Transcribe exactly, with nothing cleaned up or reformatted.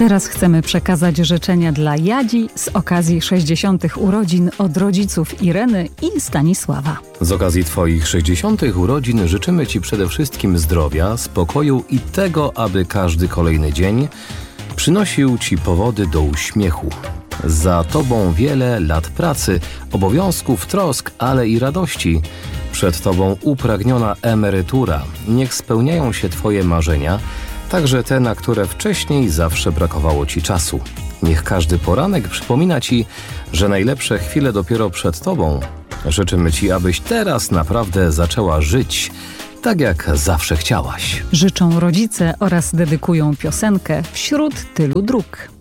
Teraz chcemy przekazać życzenia dla Jadzi z okazji sześćdziesiątych urodzin od rodziców Ireny i Stanisława. Z okazji Twoich sześćdziesiątych urodzin życzymy Ci przede wszystkim zdrowia, spokoju i tego, aby każdy kolejny dzień przynosił Ci powody do uśmiechu. Za Tobą wiele lat pracy, obowiązków, trosk, ale i radości. Przed Tobą upragniona emerytura. Niech spełniają się Twoje marzenia, także te, na które wcześniej zawsze brakowało Ci czasu. Niech każdy poranek przypomina Ci, że najlepsze chwile dopiero przed Tobą. Życzymy Ci, abyś teraz naprawdę zaczęła żyć tak, jak zawsze chciałaś. Życzą rodzice oraz dedykują piosenkę Wśród tylu dróg.